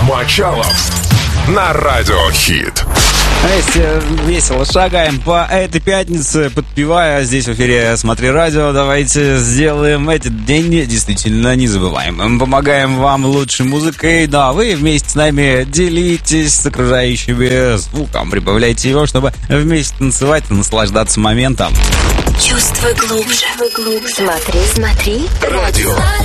Мочалов на Радио Хит. Вместе весело шагаем по этой пятнице, подпевая здесь в эфире «Смотри радио». Давайте сделаем этот день действительно незабываемым. Помогаем вам лучшей музыкой. Да, вы вместе с нами делитесь с окружающими звуком. Прибавляйте его, чтобы вместе танцевать и наслаждаться моментом. Чувствуй глубже. Смотри. Радио